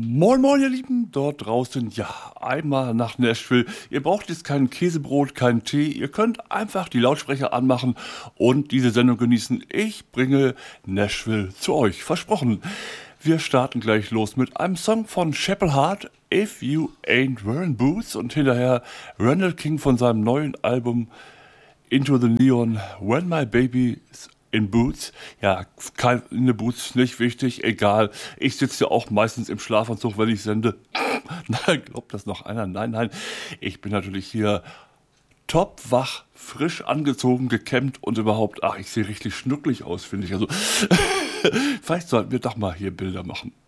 Moin Moin ihr Lieben, dort draußen, ja, einmal nach Nashville. Ihr braucht jetzt kein Käsebrot, keinen Tee, ihr könnt einfach die Lautsprecher anmachen und diese Sendung genießen. Ich bringe Nashville zu euch, versprochen. Wir starten gleich los mit einem Song von Chapel Hart, If You Ain't Wearing Boots, und hinterher Randall King von seinem neuen Album Into the Neon, When My Baby's in Boots. Ja, keine Boots, nicht wichtig, egal. Ich sitze ja auch meistens im Schlafanzug, wenn ich sende. Nein, glaubt das noch einer? Nein, nein. Ich bin natürlich hier topwach, frisch angezogen, gekämmt und überhaupt, ach, ich sehe richtig schnucklig aus, finde ich. Also, vielleicht sollten wir doch mal hier Bilder machen.